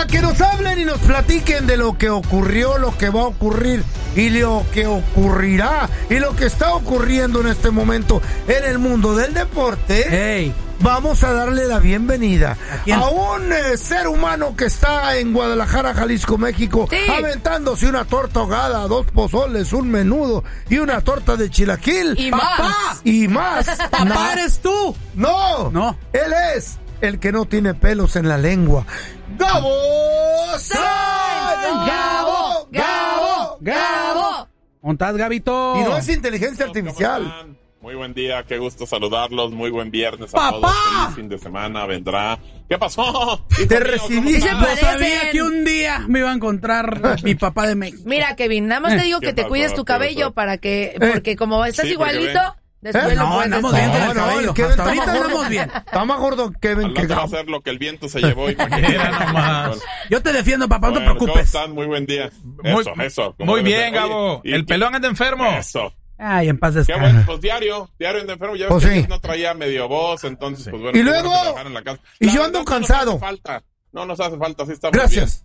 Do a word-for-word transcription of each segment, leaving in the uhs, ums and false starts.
para que nos hablen y nos platiquen de lo que ocurrió, lo que va a ocurrir y lo que ocurrirá y lo que está ocurriendo en este momento en el mundo del deporte. Hey. Vamos a darle la bienvenida ¿A, a un eh, ser humano que está en Guadalajara, Jalisco, México, sí. aventándose una torta ahogada, dos pozoles, un menudo y una torta de chilaquil. Y ¡Papá! más. Y más. ¡Papá, No. eres tú! No, No. Él es el que no tiene pelos en la lengua. ¡Gabo Sainz! ¡Gabo! ¡Gabo! ¡Gabo! ¿Montás, Gabito? Y no es inteligencia artificial. Muy buen día, qué gusto saludarlos, muy buen viernes a ¡Papá! todos, feliz fin de semana, vendrá. ¿Qué pasó? Te recibí. Sí se Yo parecen. sabía que un día me iba a encontrar mi papá de México. Mira, Kevin, nada más te digo ¿Qué que te pasó? cuides tu ¿Qué pasó? cabello para que, porque como estás Sí, porque igualito, ve. después ¿Eh? lo No, puedes andamos decir. bien No, del no, cabello. el Kevin Hasta está ahorita más andamos gordo. bien. Está más gordo Kevin Al que rato va a Gabo. hacer lo que el viento se llevó. imagínate. Mira nomás. Bueno, Yo te defiendo, papá, no te bueno, ¿cómo preocupes. están? Muy buen día. Muy, Eso, eso. como muy debe bien, ser. Gabo. Oye, y- El pelón anda enfermo. Eso. Ay, en paz Qué descanse. bueno, pues diario, diario en enfermo. Ya ves Pues que sí. ayer no traía medio voz, entonces, pues bueno. Y qué luego, bueno que trabajaron en la casa. y La yo verdad, ando no nos cansado. hace falta. No nos hace falta, así estamos Gracias.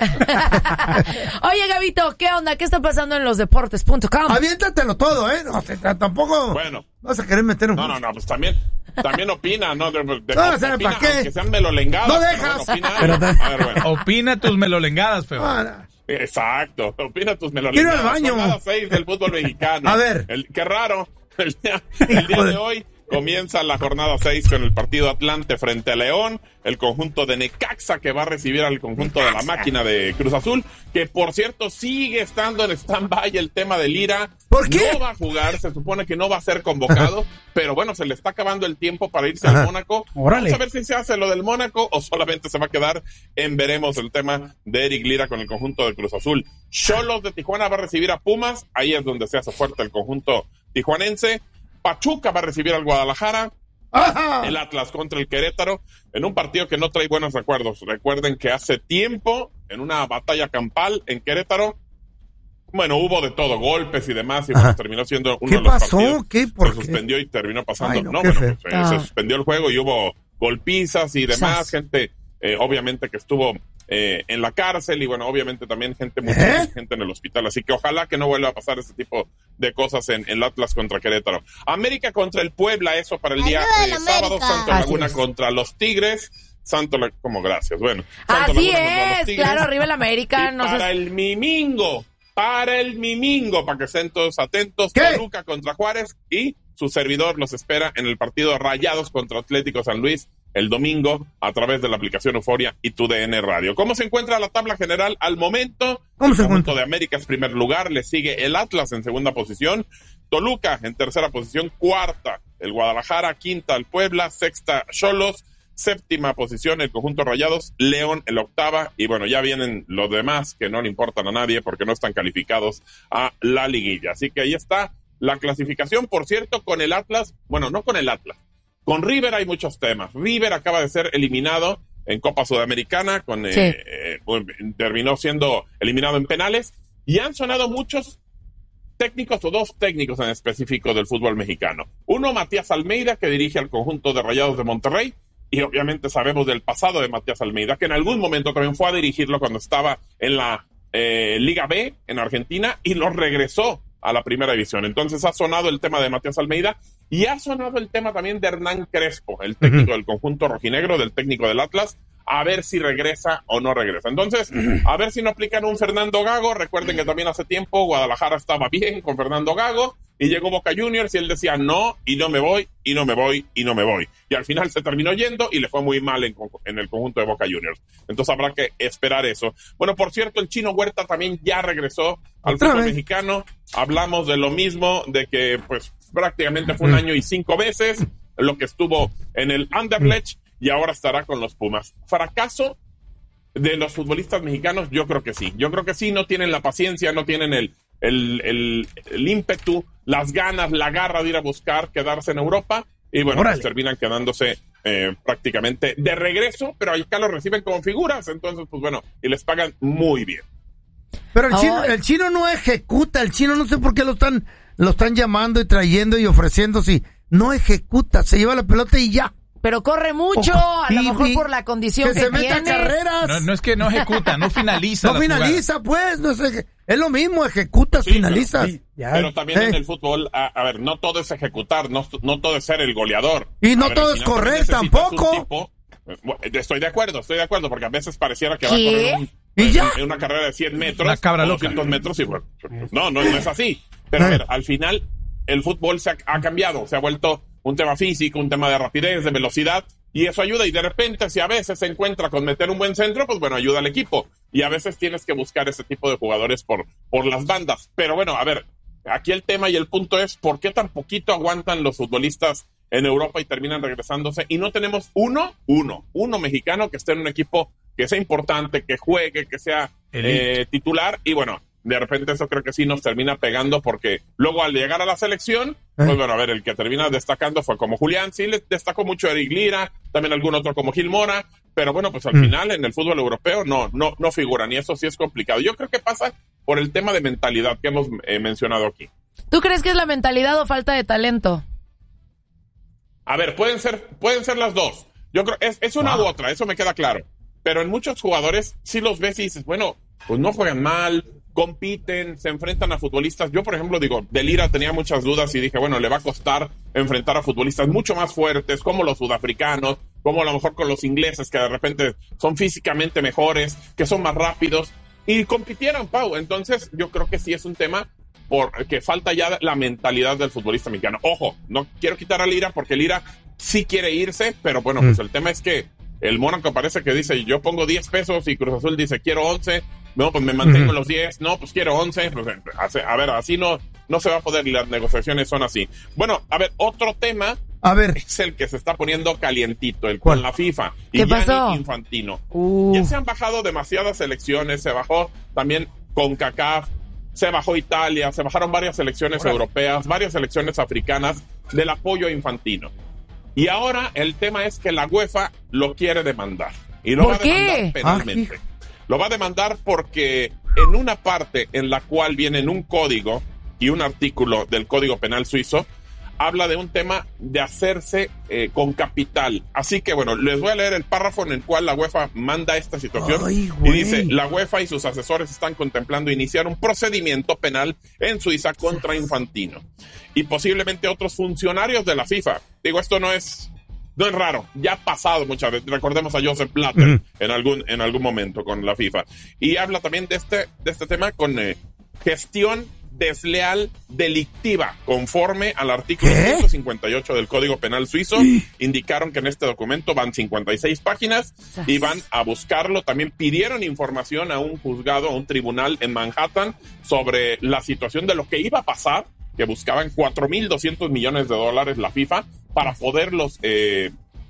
Oye, Gabito, ¿qué onda? ¿Qué está pasando en los deportes punto com? Aviéntatelo todo, ¿eh? No, te- tampoco bien. Bueno, vas a querer meter un... no, no, no, pues también, también opina, ¿no? De, de, No, ¿sabe opina, para qué? aunque sean melolengadas. No pero dejas. bueno, opina Pero algo. te- A ver, bueno. Opina tus melolengadas, feo. Ah, no. Exacto, opina tus Quiero melolengadas. al baño. Jornada seis del fútbol mexicano. A ver. El, qué raro. El día, el día de hoy comienza la jornada seis con el partido Atlante frente a León, el conjunto de Necaxa que va a recibir al conjunto de la máquina de Cruz Azul, que por cierto sigue estando en stand-by el tema de Lira. ¿Por qué? No va a jugar, se supone que no va a ser convocado, pero bueno, se le está acabando el tiempo para irse Ajá. al Mónaco. Órale. Vamos a ver si se hace lo del Mónaco o solamente se va a quedar en veremos el tema de Eric Lira con el conjunto de Cruz Azul. Xolos de Tijuana va a recibir a Pumas, ahí es donde se hace fuerte el conjunto tijuanense. Pachuca va a recibir al Guadalajara. Ajá. El Atlas contra el Querétaro, en un partido que no trae buenos recuerdos. Recuerden que hace tiempo, en una batalla campal en Querétaro, bueno, hubo de todo, golpes y demás, y bueno, Ajá. terminó siendo uno ¿Qué de los pasó? partidos. ¿Qué? ¿Por se qué? suspendió y terminó pasando. Ay, no, no, qué bueno, feo. pues, eh, Ah. se suspendió el juego y hubo golpizas y demás, Sas. gente, eh, obviamente que estuvo eh, en la cárcel y bueno, obviamente también gente, mucha ¿Eh? gente en el hospital. Así que ojalá que no vuelva a pasar ese tipo de cosas en el Atlas contra Querétaro. América contra el Puebla, eso para el día Arriba eh, el sábado. América. Santo Así Laguna es. contra los Tigres. Santo Laguna, como gracias, bueno. Santo Así Laguna contra los es, Tigres. claro, arriba el América. Y No para seas- el Mimingo, para el Mimingo, para que estén todos atentos, ¿Qué? Toluca contra Juárez y su servidor los espera en el partido Rayados contra Atlético San Luis el domingo a través de la aplicación Euforia y tu D N Radio. ¿Cómo se encuentra la tabla general al momento? ¿Cómo el se conjunto encuentra? de América es primer lugar, le sigue el Atlas en segunda posición, Toluca en tercera posición, cuarta el Guadalajara, quinta el Puebla, sexta Xolos, séptima posición el conjunto Rayados, León en la octava, y bueno, ya vienen los demás que no le importan a nadie porque no están calificados a la liguilla. Así que ahí está la clasificación, por cierto, con el Atlas, bueno, no con el Atlas, con River hay muchos temas. River acaba de ser eliminado en Copa Sudamericana, con eh, Sí. eh, bueno, terminó siendo eliminado en penales, y han sonado muchos técnicos o dos técnicos en específico del fútbol mexicano. Uno, Matías Almeida, que dirige al conjunto de Rayados de Monterrey, y obviamente sabemos del pasado de Matías Almeida, que en algún momento también fue a dirigirlo cuando estaba en la eh, Liga B en Argentina y lo regresó a la primera división. Entonces ha sonado el tema de Matías Almeida y ha sonado el tema también de Hernán Crespo, el técnico Uh-huh. del conjunto rojinegro, del técnico del Atlas, a ver si regresa o no regresa. Entonces, a ver si no aplican un Fernando Gago. Recuerden que también hace tiempo Guadalajara estaba bien con Fernando Gago y llegó Boca Juniors y él decía no, y no me voy, y no me voy, y no me voy. Y al final se terminó yendo y le fue muy mal en, en el conjunto de Boca Juniors. Entonces habrá que esperar eso. Bueno, por cierto, el Chino Huerta también ya regresó al ¿Otra fútbol vez? mexicano. Hablamos de lo mismo, de que pues prácticamente fue un Mm. año y cinco veces lo que estuvo en el Anderlecht y ahora estará con los Pumas. ¿Fracaso de los futbolistas mexicanos? Yo creo que sí. Yo creo que sí, no tienen la paciencia, no tienen el, el, el, el ímpetu, las ganas, la garra de ir a buscar quedarse en Europa y bueno, Órale. pues terminan quedándose eh, prácticamente de regreso, pero acá los reciben como figuras, entonces pues bueno, y les pagan muy bien. Pero el Ay. chino, el chino no ejecuta, el chino no sé por qué lo están, lo están llamando y trayendo y ofreciendo, si no ejecuta, se lleva la pelota y ya. Pero corre mucho, Ojo, a lo y- mejor y por la condición que que, se meta a tiene. carreras. No, no es que no ejecuta, no finaliza. No las finaliza, pues, no sé, es lo mismo, ejecutas, Sí, finalizas. sí, ya. Pero también Eh, en el fútbol, a, a ver, no todo es ejecutar, no, no todo es ser el goleador. Y no A ver, todo al es final correr necesitas tampoco. un tipo- eh, bueno, estoy de acuerdo, estoy de acuerdo, porque a veces pareciera que va a ¿Qué? correr un- ¿Y pues, ya? en una carrera de cien metros, Una cabra o loca. doscientos metros, y bueno, no, no, no es así. Pero a Eh. ver, al final, el fútbol se ha, ha cambiado, se ha vuelto un tema físico, un tema de rapidez, de velocidad, y eso ayuda, y de repente, si a veces se encuentra con meter un buen centro, pues bueno, ayuda al equipo, y a veces tienes que buscar ese tipo de jugadores por, por las bandas. Pero bueno, a ver, aquí el tema y el punto es, ¿por qué tan poquito aguantan los futbolistas en Europa y terminan regresándose? Y no tenemos uno, uno, uno mexicano que esté en un equipo que sea importante, que juegue, que sea eh, titular, y bueno, de repente eso creo que sí nos termina pegando, porque luego al llegar a la selección, pues bueno, a ver, el que termina destacando fue como Julián, sí le destacó mucho Eric Lira, también algún otro como Gil Mora, pero bueno, pues al Mm. final en el fútbol europeo no, no, no figuran, y eso sí es complicado. Yo creo que pasa por el tema de mentalidad que hemos eh, mencionado aquí. ¿Tú crees que es la mentalidad o falta de talento? A ver, pueden ser, pueden ser las dos. Yo creo, es, es una Wow. u otra, eso me queda claro. Pero en muchos jugadores sí los ves y dices, bueno, pues no juegan mal, compiten, se enfrentan a futbolistas. Yo, por ejemplo, digo, de Lira tenía muchas dudas y dije, bueno, le va a costar enfrentar a futbolistas mucho más fuertes, como los sudafricanos, como a lo mejor con los ingleses, que de repente son físicamente mejores, que son más rápidos, y compitieron, Pau. Entonces, yo creo que sí es un tema porque falta ya la mentalidad del futbolista mexicano. Ojo, no quiero quitar a Lira porque Lira sí quiere irse, pero bueno, pues Mm. el tema es que el Mónaco parece que dice, yo pongo diez pesos y Cruz Azul dice, quiero once, no, pues me mantengo Ujú. en los diez, no, pues quiero once, pues, a ver, así no, no se va a poder, y las negociaciones son así. Bueno, a ver, otro tema A ver, es el que se está poniendo calientito, el ¿cuál? con la FIFA. ¿Qué y Gianni pasó? Infantino. Uh, Ya se han bajado demasiadas selecciones, se bajó también CONCACAF, se bajó Italia, se bajaron varias selecciones Órale. europeas, varias selecciones africanas del apoyo a Infantino. Y ahora el tema es que la UEFA lo quiere demandar. Y lo ¿Por va a qué? demandar penalmente. Ah, Lo va a demandar porque en una parte en la cual viene un código y un artículo del Código Penal suizo, habla de un tema de hacerse eh, con capital. Así que bueno, les voy a leer el párrafo en el cual la UEFA manda esta situación. Ay, y güey. dice, la UEFA y sus asesores están contemplando iniciar un procedimiento penal en Suiza contra Infantino y posiblemente otros funcionarios de la FIFA. Digo, esto no es no es raro, ya ha pasado muchas veces. Recordemos a Joseph Blatter Ujú. en algún en algún momento con la FIFA. Y habla también de este de este tema con eh, gestión desleal delictiva, conforme al artículo ¿Qué? ciento cincuenta y ocho del Código Penal suizo. Indicaron que en este documento van cincuenta y seis páginas y van a buscarlo. También pidieron información a un juzgado, a un tribunal en Manhattan, sobre la situación de lo que iba a pasar, que buscaban cuatro mil doscientos millones de dólares la FIFA para poderlos eh,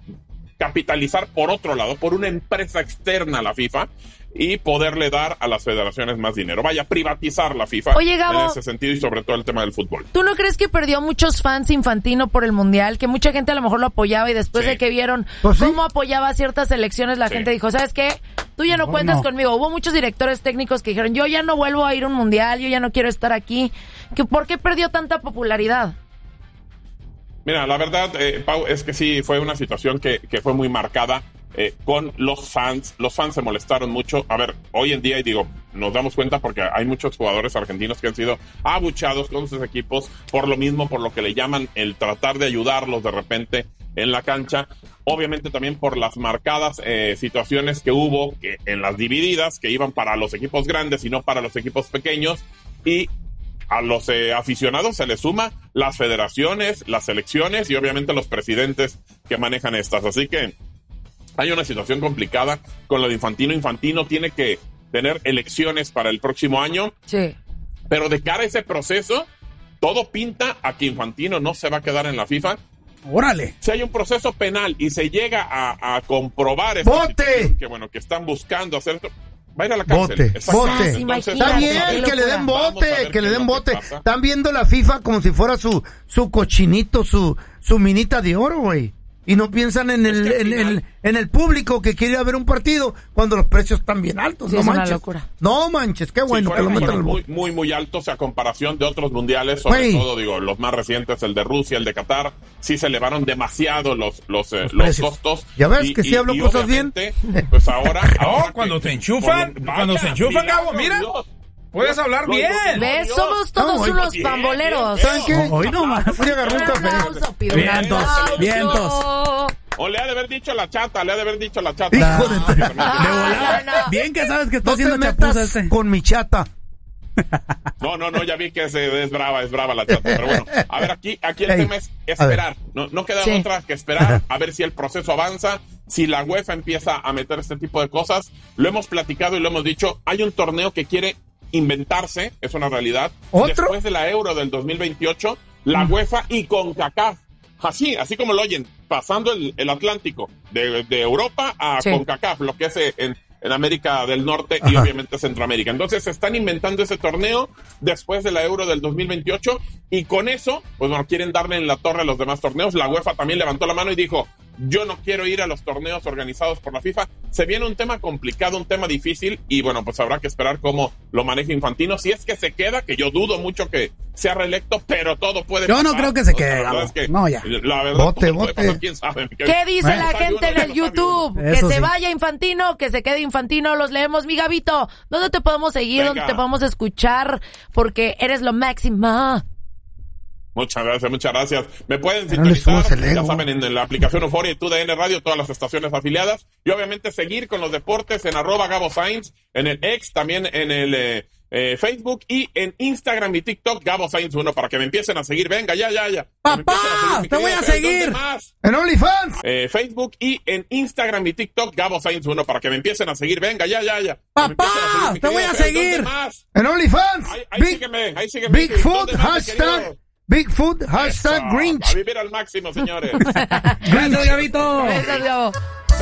capitalizar por otro lado, por una empresa externa a la FIFA, y poderle dar a las federaciones más dinero. Vaya, privatizar la FIFA. Oye, Gabo, en ese sentido, y sobre todo el tema del fútbol. ¿tú no crees que perdió muchos fans Infantino por el Mundial? Que mucha gente a lo mejor lo apoyaba y después Sí. de que vieron Pues sí. cómo apoyaba a ciertas selecciones, la Sí. gente dijo, ¿sabes qué? Tú ya no Mejor cuentas no. conmigo. Hubo muchos directores técnicos que dijeron, yo ya no vuelvo a ir a un Mundial, yo ya no quiero estar aquí. ¿Que ¿Por qué perdió tanta popularidad? Mira, la verdad, eh, Pau, es que sí, fue una situación que, que fue muy marcada eh, con los fans. Los fans se molestaron mucho. A ver, hoy en día, y digo, nos damos cuenta porque hay muchos jugadores argentinos que han sido abuchados con sus equipos por lo mismo, por lo que le llaman el tratar de ayudarlos de repente en la cancha. Obviamente también por las marcadas eh, situaciones que hubo que en las divididas, que iban para los equipos grandes y no para los equipos pequeños. Y a los eh, aficionados se les suma las federaciones, las selecciones y obviamente los presidentes que manejan estas. Así que hay una situación complicada con lo de Infantino. Infantino tiene que tener elecciones para el próximo año, Sí. pero de cara a ese proceso, todo pinta a que Infantino no se va a quedar en la FIFA. Órale. Si hay un proceso penal y se llega a, a comprobar esta ¡Bote! situación, que bueno, que están buscando hacer esto, va a ir a la cárcel. Bote, Exactamente. bote. Entonces, Imagínate. Está Qué bien, que le den locura. Vamos a bote, ver que qué le es den lo que bote. pasa. Están viendo la FIFA como si fuera su, su cochinito, su, su minita de oro, güey. y no piensan en el, Es que al en, final- el en el público que quiere ir a ver un partido cuando los precios están bien altos. Sí, no es una manches. locura. No manches, qué bueno Sí, que lo fueron, metan al fueron bote. muy, muy, muy altos a comparación de otros mundiales, sobre Güey. todo, digo, los más recientes, el de Rusia, el de Qatar, sí se elevaron demasiado los, los, eh, Los los precios. costos. Ya ves que sí hablo cosas bien. obviamente, pues ahora... ahora Oh, cuando que- te enchufan, Vaya, cuando se enchufan, Gabo, milagro, mira. Dios. Puedes hablar No, bien. no, ¿Ves? Dios. Somos todos No, unos bien, pamboleros. bien, ¿Saben qué? Hoy nomás. Voy a agarrar un Un café. aplauso, pido un Vientos, aplauso. vientos. O le ha de haber dicho la chata, le ha de haber dicho la chata. Hijo de tu- De No, volada. no, no. Bien que sabes que está No te haciendo metas chapuza este. con mi chata. No, no, no, ya vi que es, es brava, es brava la chata. Pero bueno, a ver, aquí, aquí el Ey, tema es a ver. esperar. No, no queda Sí. otra que esperar a ver si el proceso avanza, si la UEFA empieza a meter este tipo de cosas. Lo hemos platicado y lo hemos dicho. Hay un torneo que quiere inventarse, es una realidad. ¿Otro? Después de la Euro del dos mil veintiocho, la UEFA y CONCACAF. Así, así como lo oyen, pasando el, el Atlántico de, de Europa a Sí. CONCACAF, lo que es en, en América del Norte y Ajá. obviamente Centroamérica. Entonces se están inventando ese torneo después de la Euro del dos mil veintiocho y con eso, pues bueno, quieren darle en la torre a los demás torneos. La UEFA también levantó la mano y dijo, yo no quiero ir a los torneos organizados por la FIFA. Se viene un tema complicado, un tema difícil y bueno, pues habrá que esperar cómo lo maneja Infantino. Si es que se queda, que yo dudo mucho que sea reelecto, pero todo puede Yo pasar. no creo que se O sea, quede, la verdad Gabo. es que, No, ya. La verdad, Vote, todo puede vote. pasar, quién sabe. ¿Qué dice Eh. la Sabe gente uno, en el sabe YouTube? uno. Que Eso se sí. vaya Infantino, que se quede Infantino, los leemos. Mi Gabito, ¿dónde te podemos seguir? Venga. ¿Dónde te podemos escuchar? Porque eres lo máximo. Muchas gracias, muchas gracias. Me pueden Pero no le sintonizar, subas el ya ego. saben, en la aplicación Euforia y T D N Radio, todas las estaciones afiliadas. Y obviamente seguir con los deportes en arroba Gabo Sainz, en el X, también en el eh, eh, Facebook y en Instagram y TikTok, Gabo Sainz uno, para que me empiecen a seguir. Venga, ya, ya, ya. Que me ¡Papá! empiecen a seguir, mi ¡Te voy querido a Fer. seguir! ¿Dónde más? En OnlyFans. Eh, Facebook y en Instagram y TikTok, Gabo Sainz uno, para que me empiecen a seguir. Venga, ya, ya, ya. Que me ¡Papá! empiecen a seguir, mi ¡Te voy querido a Fer. seguir! ¿Dónde más? En OnlyFans. Ahí, ahí Big, sígueme, ahí sígueme. Bigfoot, ¿Dónde más, mi hashtag, querido? Bigfoot, hashtag Eso, Grinch. A vivir al máximo, señores. Gracias, Gabito. Besos, Gabo.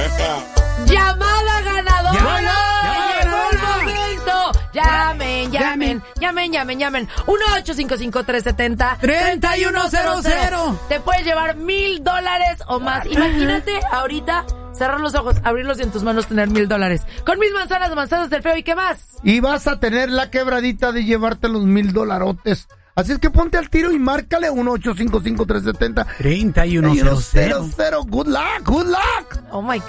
Esa. Llamada ganadora. Llamada, llamada Llegó el ganadora. momento. Llamen, llamen, llamen, llamen, llamen. uno ocho cinco cinco tres siete cero tres uno cero cero. Te puedes llevar mil dólares o más. Imagínate ahorita cerrar los ojos, abrirlos y en tus manos tener mil dólares. Con mis manzanas, manzanas del feo y qué más. Y vas a tener la quebradita de llevarte los mil dolarotes. Así es que ponte al tiro y márcale uno ocho cinco cinco tres siete cero treinta y uno cero cero. cero. Good luck, good luck. Oh my God.